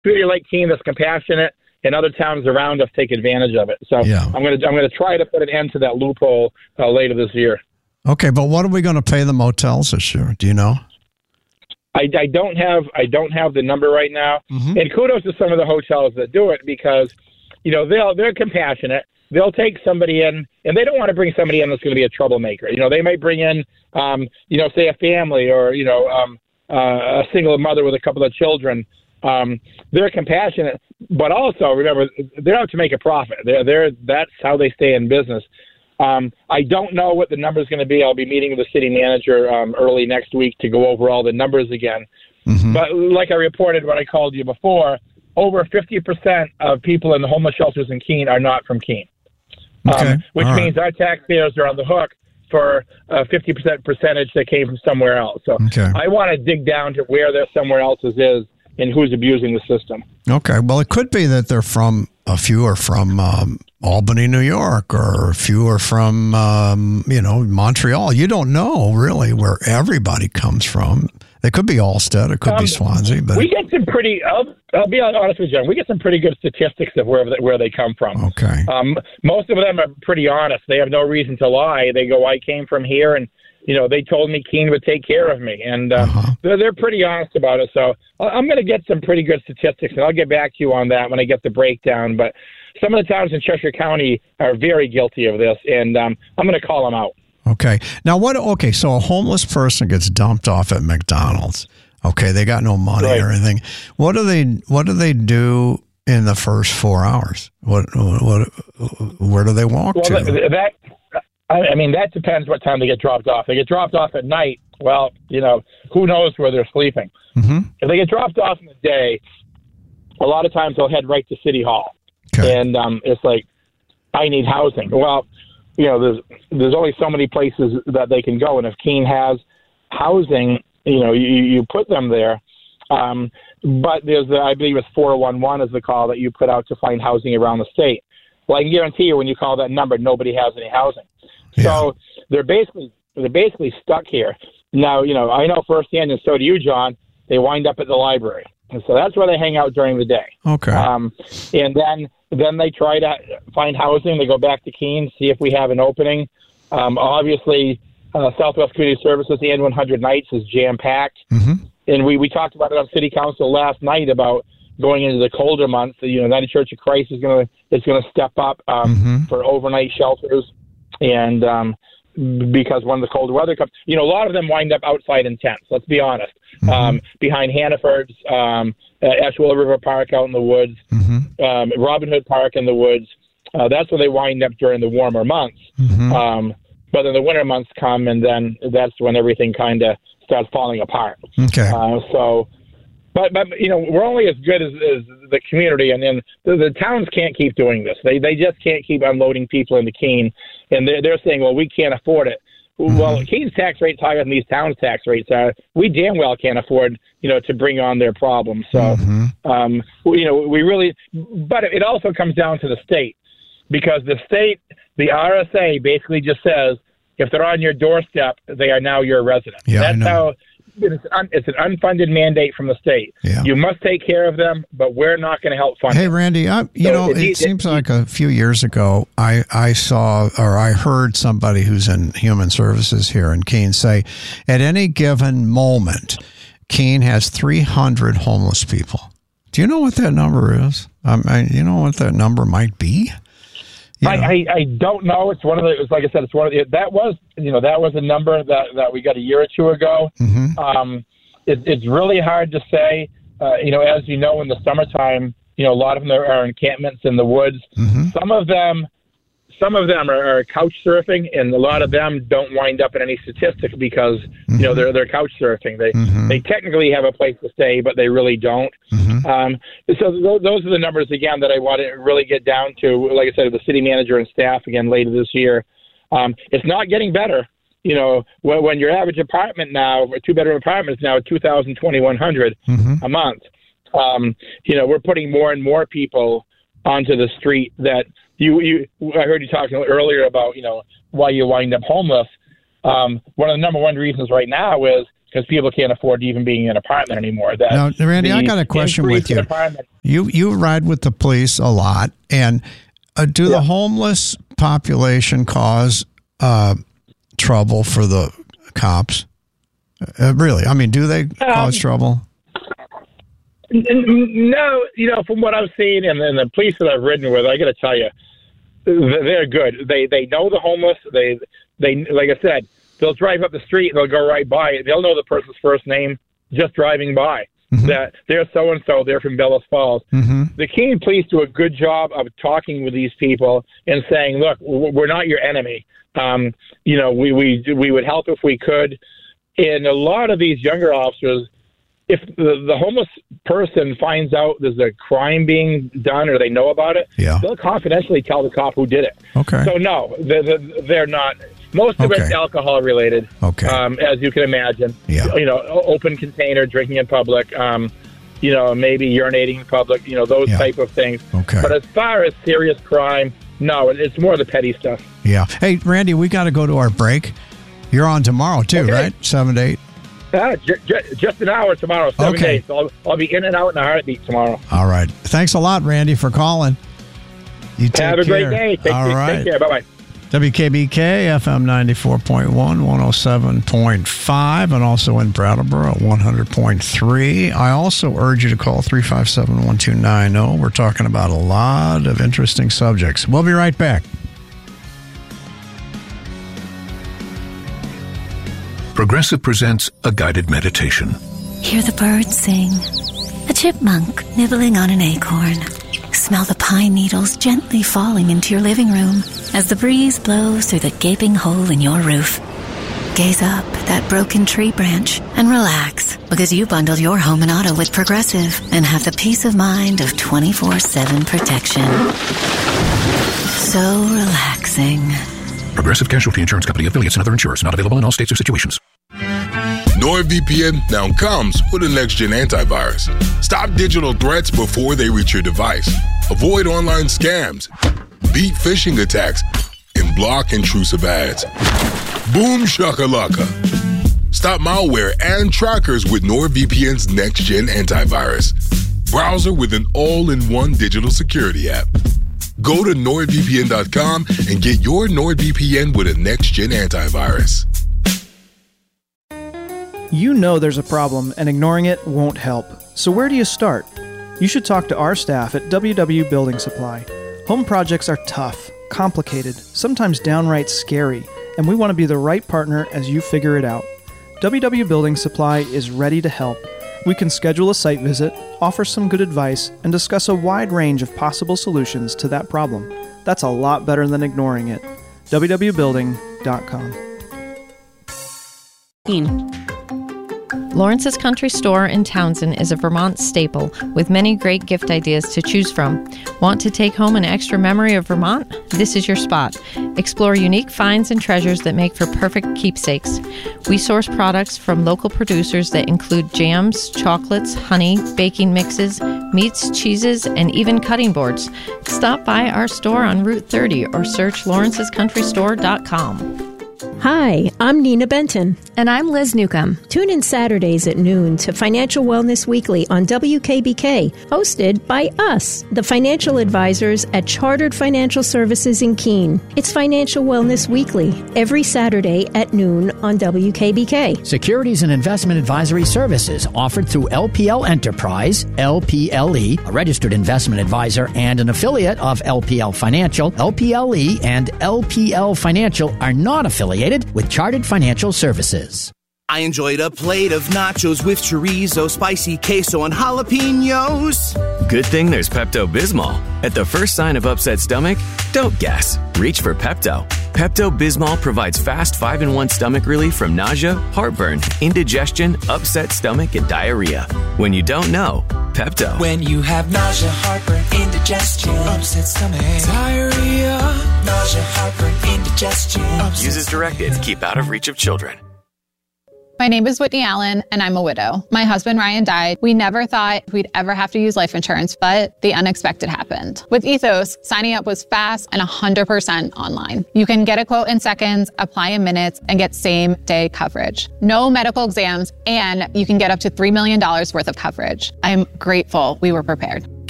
community like Keene that's compassionate, and other towns around us take advantage of it. So I'm going to try to put an end to that loophole later this year. Okay, but what are we going to pay the motels this year? Do you know? I don't have the number right now. Mm-hmm. And kudos to some of the hotels that do it, because they're compassionate. They'll take somebody in, and they don't want to bring somebody in that's going to be a troublemaker. They might bring in say a family, or a single mother with a couple of children. They're compassionate, but also remember, they're out to make a profit. That's how they stay in business. I don't know what the number is going to be. I'll be meeting with the city manager early next week to go over all the numbers again. Mm-hmm. But like I reported when I called you before, over 50% of people in the homeless shelters in Keene are not from Keene, which means our taxpayers are on the hook for a 50% percentage that came from somewhere else. So I want to dig down to where their somewhere else's is and who's abusing the system. Okay. Well, it could be that a few are from Albany, New York, or a few are from, Montreal. You don't know really where everybody comes from. They could be Allsted, it could be Swansea, but we get some pretty. I'll be honest with you, we get some pretty good statistics of where they come from. Okay. Most of them are pretty honest. They have no reason to lie. They go, "I came from here, and they told me Keene would take care of me," and they're pretty honest about it. So I'm going to get some pretty good statistics, and I'll get back to you on that when I get the breakdown. But some of the towns in Cheshire County are very guilty of this, and I'm going to call them out. Okay. Now, so a homeless person gets dumped off at McDonald's. Okay, they got no money or anything. What do they do in the first 4 hours? Where do they walk to? That depends what time they get dropped off. They get dropped off at night. Well, who knows where they're sleeping. Mm-hmm. If they get dropped off in the day, a lot of times they'll head right to City Hall. Okay. And it's like, I need housing. Well, there's only so many places that they can go. And if Keene has housing, you put them there. But there's, I believe it's 411 is the call that you put out to find housing around the state. Well, I can guarantee you when you call that number, nobody has any housing. Yeah. So they're basically stuck here. Now, I know firsthand, and so do you, John, they wind up at the library. And so that's where they hang out during the day. Okay. And then they try to find housing. They go back to Keene, see if we have an opening. Obviously, Southwest Community Services, the N100 nights is jam-packed. Mm-hmm. And we talked about it on City Council last night about going into the colder months. The United Church of Christ is going to step up for overnight shelters. And because when the cold weather comes, a lot of them wind up outside in tents, let's be honest. Mm-hmm. Behind Hannaford's, Ashwell River Park out in the woods, Robin Hood Park in the woods. That's where they wind up during the warmer months. Mm-hmm. But then the winter months come, and then that's when everything kind of starts falling apart. Okay. But we're only as good as the community, and then the towns can't keep doing this. They just can't keep unloading people into Keene, and they're saying, well, we can't afford it. Mm-hmm. Well, Keene's tax rate's higher than these towns' tax rates are. We damn well can't afford, to bring on their problems. So, we really, but it also comes down to the state, because the state, the RSA basically just says, if they're on your doorstep, they are now your resident. Yeah, that's how. It's an unfunded mandate from the state. Yeah. You must take care of them, but we're not going to help fund it. Hey, Randy, it seems like a few years ago, I saw or I heard somebody who's in human services here in Keene say, at any given moment, Keene has 300 homeless people. Do you know what that number is? You know what that number might be? I don't know. It's one of the. Like I said, it's one of the. That was a number that we got a year or two ago. Mm-hmm. It's really hard to say. As you know, in the summertime, a lot of them are encampments in the woods. Mm-hmm. Some of them are couch surfing, and a lot of them don't wind up in any statistics because they're couch surfing. They technically have a place to stay, but they really don't. Mm-hmm. So those are the numbers again that I want to really get down to. Like I said, the city manager and staff again later this year. It's not getting better. When your average apartment now, a 2-bedroom apartment is now $2,000, $2,100 a month. We're putting more and more people onto the street that. I heard you talking earlier about, why you wind up homeless. One of the number one reasons right now is because people can't afford to even being in an apartment anymore. Now, Randy, I got a question with you. You ride with the police a lot, and do the homeless population cause trouble for the cops? Really? I mean, do they cause trouble? No, from what I've seen and the police that I've ridden with, I got to tell you, they're good. They know the homeless. They like I said, they'll drive up the street and they'll go right by it. They'll know the person's first name just driving by. Mm-hmm. That they're so and so. They're from Bellows Falls. Mm-hmm. The Keene police do a good job of talking with these people and saying, "Look, we're not your enemy. We would help if we could." And a lot of these younger officers, if the homeless person finds out there's a crime being done or they know about it, they'll confidentially tell the cop who did it. Okay. So no, they're not. Most of it's alcohol related. Okay. As you can imagine. Yeah. Open container, drinking in public. Maybe urinating in public. Those type of things. Okay. But as far as serious crime, no, it's more the petty stuff. Yeah. Hey, Randy, we got to go to our break. You're on tomorrow too, right? 7 to 8. Just an hour tomorrow, 7 days. So I'll be in and out in a heartbeat tomorrow. All right. Thanks a lot, Randy, for calling. You take Have a great day. Take care. Bye-bye. WKBK, FM 94.1, 107.5, and also in Brattleboro at 100.3. I also urge you to call 357-1290. We're talking about a lot of interesting subjects. We'll be right back. Progressive presents a guided meditation. Hear the birds sing, a chipmunk nibbling on an acorn. Smell the pine needles gently falling into your living room as the breeze blows through the gaping hole in your roof. Gaze up at that broken tree branch and relax, because you bundled your home and auto with Progressive and have the peace of mind of 24/7 protection. So relaxing. Progressive Casualty Insurance Company, affiliates, and other insurers. Not available in all states or situations. NordVPN now comes with a next-gen antivirus. Stop digital threats before they reach your device. Avoid online scams. Beat phishing attacks. And block intrusive ads. Boom shakalaka. Stop malware and trackers with NordVPN's next-gen antivirus. Browser with an all-in-one digital security app. Go to NordVPN.com and get your NordVPN with a next-gen antivirus. You know there's a problem, and ignoring it won't help. So where do you start? You should talk to our staff at WW Building Supply. Home projects are tough, complicated, sometimes downright scary, and we want to be the right partner as you figure it out. WW Building Supply is ready to help. We can schedule a site visit, offer some good advice, and discuss a wide range of possible solutions to that problem. That's a lot better than ignoring it. www.building.com. Lawrence's Country Store in Townsend is a Vermont staple with many great gift ideas to choose from. Want to take home an extra memory of Vermont? This is your spot. Explore unique finds and treasures that make for perfect keepsakes. We source products from local producers that include jams, chocolates, honey, baking mixes, meats, cheeses, and even cutting boards. Stop by our store on Route 30 or search lawrencescountrystore.com. Hi, I'm Nina Benton. And I'm Liz Newcomb. Tune in Saturdays at noon to Financial Wellness Weekly on WKBK, hosted by us, the financial advisors at Chartered Financial Services in Keene. It's Financial Wellness Weekly, every Saturday at noon on WKBK. Securities and investment advisory services offered through LPL Enterprise, LPLE, a registered investment advisor and an affiliate of LPL Financial. LPLE and LPL Financial are not affiliated with Chartered Financial Services. I enjoyed a plate of nachos with chorizo, spicy queso, and jalapenos. Good thing there's Pepto-Bismol. At the first sign of upset stomach, don't guess. Reach for Pepto. Pepto-Bismol provides fast 5-in-1 stomach relief from nausea, heartburn, indigestion, upset stomach, and diarrhea. When you don't know, Pepto. When you have nausea, heartburn, indigestion, upset stomach, diarrhea, nausea, heartburn, indigestion. Use as directed to keep out of reach of children. My name is Whitney Allen, and I'm a widow. My husband, Ryan, died. We never thought we'd ever have to use life insurance, but the unexpected happened. With Ethos, signing up was fast and 100% online. You can get a quote in seconds, apply in minutes, and get same-day coverage. No medical exams, and you can get up to $3 million worth of coverage. I'm grateful we were prepared.